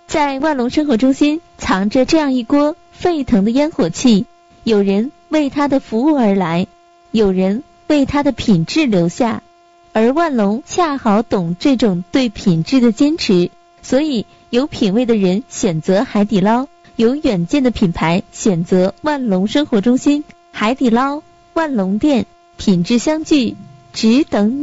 在万隆生活中心藏着这样一锅沸腾的烟火气，有人为它的服务而来，有人为它的品质留下，而万隆恰好懂这种对品质的坚持，所以有品位的人选择海底捞，有远见的品牌选择万隆生活中心。海底捞万隆店，品质相聚，只等你。